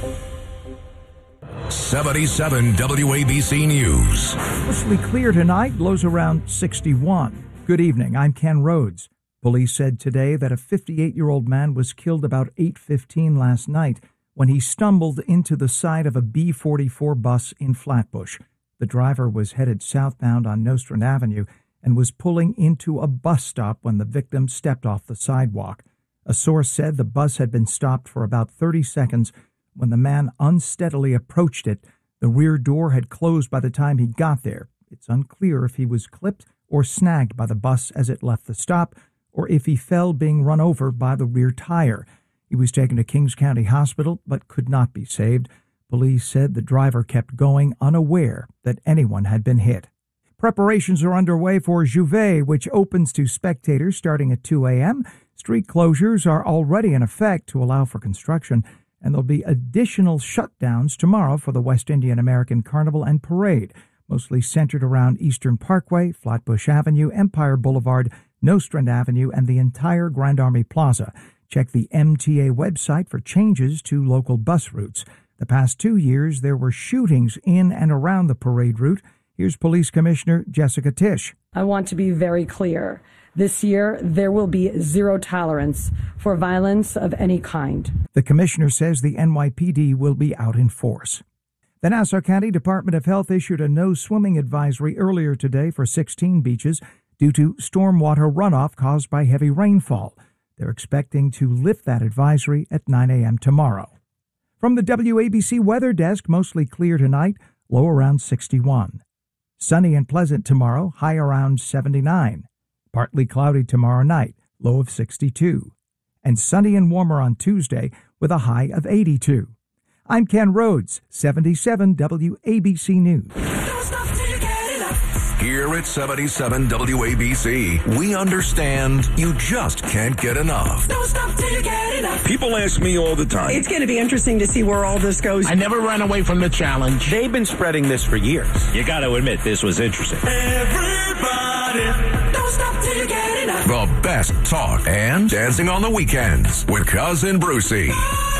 77 WABC News. Mostly clear tonight, lows around 61. Good evening, I'm Ken Rhodes. Police said today that a 58-year-old man was killed about 8:15 last night when he stumbled into the side of a B-44 bus in Flatbush. The driver was headed southbound on Nostrand Avenue and was pulling into a bus stop when the victim stepped off the sidewalk. A source said the bus had been stopped for about 30 seconds when the man unsteadily approached it. The rear door had closed by the time he got there. It's unclear if he was clipped or snagged by the bus as it left the stop, or if he fell being run over by the rear tire. He was taken to Kings County Hospital but could not be saved. Police said the driver kept going, unaware that anyone had been hit. Preparations are underway for J'ouvert, which opens to spectators starting at 2 a.m. Street closures are already in effect to allow for construction, and there'll be additional shutdowns tomorrow for the West Indian American Carnival and Parade, mostly centered around Eastern Parkway, Flatbush Avenue, Empire Boulevard, Nostrand Avenue, and the entire Grand Army Plaza. Check the MTA website for changes to local bus routes. The past 2 years, there were shootings in and around the parade route. Here's Police Commissioner Jessica Tisch. I want to be very clear. This year, there will be zero tolerance for violence of any kind. The commissioner says the NYPD will be out in force. The Nassau County Department of Health issued a no swimming advisory earlier today for 16 beaches due to stormwater runoff caused by heavy rainfall. They're expecting to lift that advisory at 9 a.m. tomorrow. From the WABC Weather Desk, mostly clear tonight, low around 61. Sunny and pleasant tomorrow, high around 79. Partly cloudy tomorrow night, low of 62. And sunny and warmer on Tuesday with a high of 82. I'm Ken Rhodes, 77 WABC News. Here at 77 WABC, we understand you just can't get enough. Don't stop till you get enough. People ask me all the time. It's going to be interesting to see where all this goes. I never ran away from the challenge. They've been spreading this for years. You got to admit, this was interesting. Everybody, don't stop till you get enough. The best talk and dancing on the weekends with Cousin Brucey.